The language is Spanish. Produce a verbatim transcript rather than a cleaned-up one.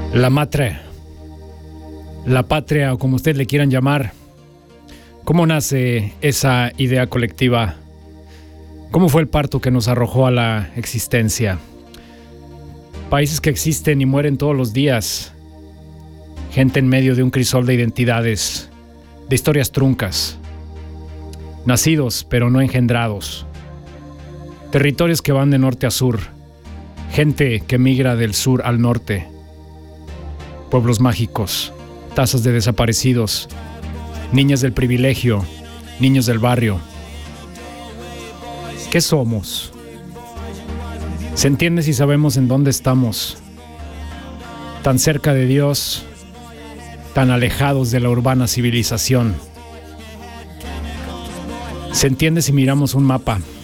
La matre, la patria o como ustedes le quieran llamar. ¿Cómo nace esa idea colectiva? ¿Cómo fue el parto que nos arrojó a la existencia? Países que existen y mueren todos los días. Gente en medio de un crisol de identidades, de historias truncas. Nacidos pero no engendrados. Territorios que van de norte a sur. Gente que migra del sur al norte. Pueblos mágicos, tasas de desaparecidos, niñas del privilegio, niños del barrio. ¿Qué somos? Se entiende si sabemos en dónde estamos. Tan cerca de Dios, tan alejados de la urbana civilización. Se entiende si miramos un mapa.